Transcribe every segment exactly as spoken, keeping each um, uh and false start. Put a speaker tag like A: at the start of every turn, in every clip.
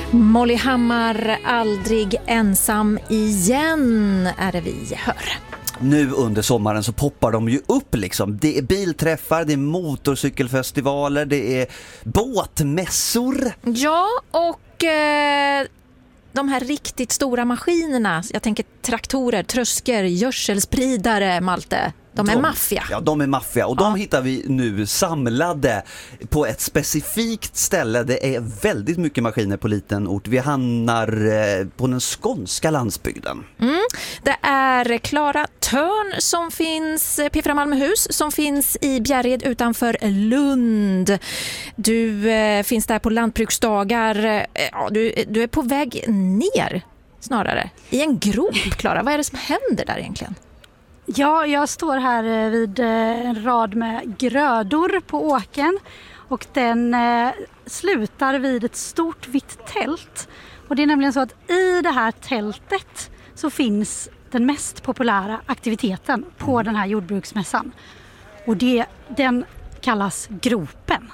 A: Molly Hammar, aldrig ensam igen är det vi hör.
B: Nu under sommaren så poppar de ju upp liksom. Det är bilträffar, det är motorcykelfestivaler, det är båtmässor.
A: Ja, och eh, de här riktigt stora maskinerna, jag tänker traktorer, trösker, gödselspridare, Malte. De är de, maffia.
B: Ja, de är maffia. Och de
A: ja.
B: hittar vi nu samlade på ett specifikt ställe. Det är väldigt mycket maskiner på liten ort. Vi hamnar eh, på den skånska landsbygden.
A: Mm. Det är Klara Törn som finns, P fyra Malmöhus, som finns i Bjärred utanför Lund. Du eh, finns där på lantbruksdagar. Eh, ja, du, du är på väg ner snarare. I en grop, Klara. Vad är det som händer där egentligen?
C: Ja, jag står här vid en rad med grödor på åken och den eh, slutar vid ett stort vitt tält. Och det är nämligen så att i det här tältet så finns den mest populära aktiviteten på den här jordbruksmässan. Och det, den kallas gropen.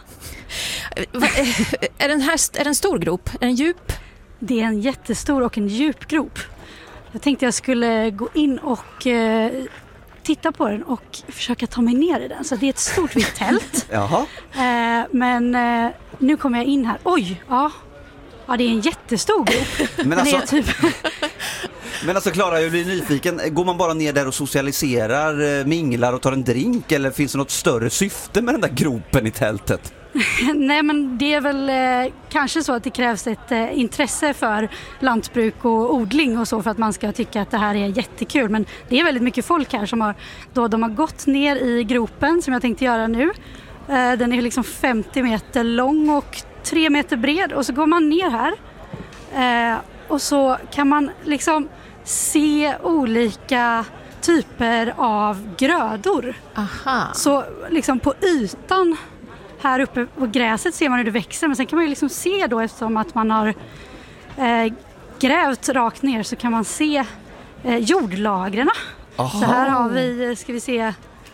A: Är den här är den stor grop? Är den djup?
C: Det är en jättestor och en djup grop. Jag tänkte jag skulle gå in och eh, titta på den och försöka ta mig ner i den. Så det är ett stort vitt tält.
B: Jaha.
C: Eh, men eh, nu kommer jag in här. Oj, ja. Ja, det är en jättestor grop.
B: Men alltså,
C: typ...
B: men alltså Klara, jag blir nyfiken. Går man bara ner där och socialiserar, minglar och tar en drink? Eller finns det något större syfte med den där gropen i tältet?
C: Nej, men det är väl eh, kanske så att det krävs ett eh, intresse för lantbruk och odling och så för att man ska tycka att det här är jättekul. Men det är väldigt mycket folk här som har, då de har gått ner i gropen som jag tänkte göra nu. Eh, den är liksom femtio meter lång och tre meter bred och så går man ner här eh, och så kan man liksom se olika typer av grödor.
A: Aha.
C: Så liksom på ytan här uppe på gräset ser man hur det växer, men sen kan man ju liksom se då, eftersom att man har eh, grävt rakt ner så kan man se eh, jordlagren.
B: Aha.
C: Så här har vi, ska vi se,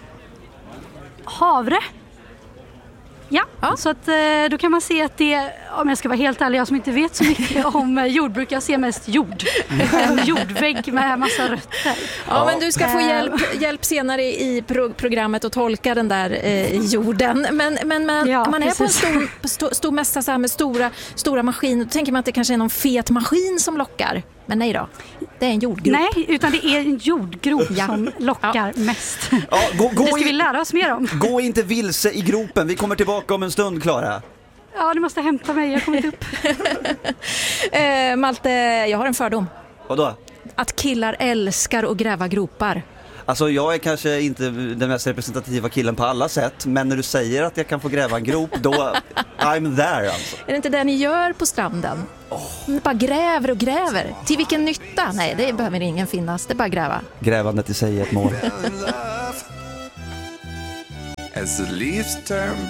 C: havre. Ja, ja. Så att, eh, då kan man se att det, om jag ska vara helt ärlig, jag som inte vet så mycket om eh, jordbruk, jag ser mest jord. En jordvägg med massa rötter.
A: Ja, men du ska få hjälp, hjälp senare i pro- programmet att tolka den där eh, jorden. Men, men, men ja, man är precis. På en stor, stor, stor mässa så här med stora, stora maskiner. Då tänker man att det kanske är någon fet maskin som lockar. Men nej då, det är en jordgrop.
C: Nej, utan det är en jordgrop ja. som lockar ja. mest. Ja, gå, gå det ska in, vi lära oss mer om.
B: Gå inte vilse i gropen, vi kommer tillbaka om en stund, Klara.
C: Ja, du måste hämta mig, jag har kommit upp.
A: eh, Malte, jag har en fördom.
B: Vadå?
A: Att killar älskar att gräva gropar.
B: Alltså jag är kanske inte den mest representativa killen på alla sätt, men när du säger att jag kan få gräva en grop, då I'm there alltså.
A: Är det inte det ni gör på stranden? Oh. Ni bara gräver och gräver. Till vilken nytta? Nej, det behöver ingen finnas. Det är bara gräva.
B: Grävandet i sig är ett mål.
D: As the leaves turn